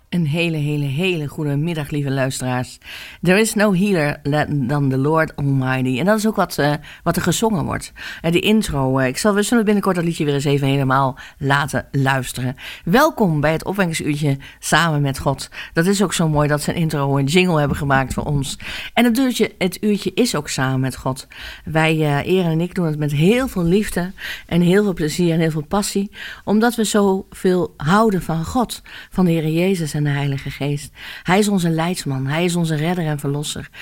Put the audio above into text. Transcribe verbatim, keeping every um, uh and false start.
Een hele, hele, hele goede middag, lieve luisteraars. There is no healer than the Lord Almighty. En dat is ook wat, uh, wat er gezongen wordt. Uh, die intro, uh, ik zal, we zullen binnenkort dat liedje weer eens even helemaal laten luisteren. Welkom bij het opwekkingsuurtje Samen met God. Dat is ook zo mooi dat ze een intro, een jingle hebben gemaakt voor ons. En het uurtje, het uurtje is ook Samen met God. Wij, uh, Eren en ik, doen het met heel veel liefde en heel veel plezier en heel veel passie. Omdat we zoveel houden van God, van de Heer Jezus en de Heilige Geest. Hij is onze leidsman, hij is onze redder en verlosser.